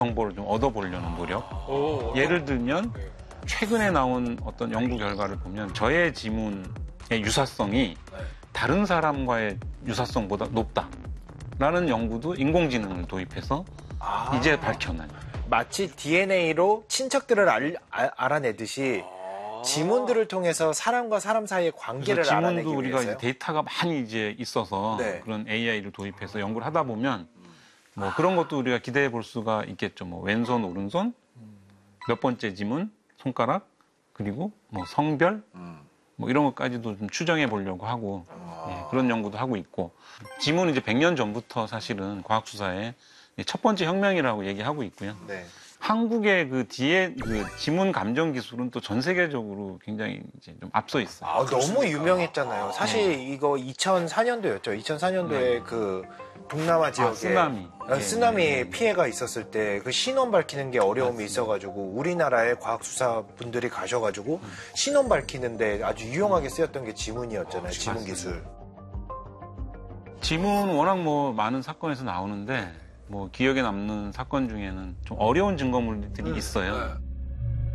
정보를 좀 얻어보려는 노력. 예를 들면 최근에 나온 어떤 연구 결과를 보면 저의 지문의 유사성이 다른 사람과의 유사성보다 높다라는 연구도 인공지능을 도입해서 이제 밝혀낸. 마치 DNA로 친척들을 알아내듯이 지문들을 통해서 사람과 사람 사이의 관계를 알아내기 지문도 우리가 위해서요? 이제 데이터가 많이 이제 있어서 네. 그런 AI를 도입해서 연구를 하다 보면 뭐 그런 것도 우리가 기대해 볼 수가 있겠죠. 뭐 왼손, 오른손, 몇 번째 지문, 손가락, 그리고 뭐 성별, 뭐 이런 것까지도 좀 추정해 보려고 하고 그런 연구도 하고 있고 지문은 이제 100년 전부터 사실은 과학 수사의 첫 번째 혁명이라고 얘기하고 있고요. 네. 한국의 그 지문 감정 기술은 또 전 세계적으로 굉장히 이제 좀 앞서 있어요. 너무 유명했잖아요. 사실 이거 2004년도였죠. 2004년도에 그 동남아 지역에 쓰나미 피해가 있었을 때 그 신원 밝히는 게 어려움이 있어가지고 우리나라의 과학 수사 분들이 가셔가지고 신원 밝히는데 아주 유용하게 쓰였던 게 지문이었잖아요. 지문 기술. 지문 워낙 뭐 많은 사건에서 나오는데 뭐 기억에 남는 사건 중에는 좀 어려운 증거물들이 있어요.